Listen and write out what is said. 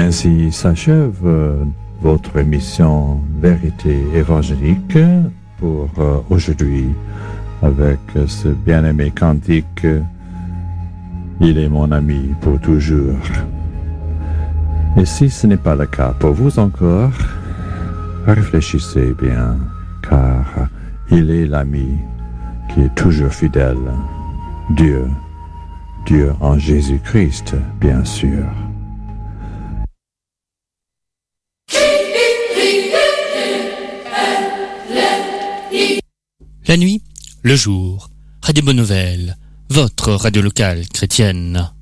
Ainsi s'achève votre émission Vérité évangélique pour aujourd'hui avec ce bien-aimé cantique Il est mon ami pour toujours. Et si ce n'est pas le cas pour vous encore, réfléchissez bien, car il est l'ami qui est toujours fidèle. Dieu en Jésus-Christ, bien sûr. La nuit, le jour, Radio Bonne Nouvelle, votre radio locale chrétienne.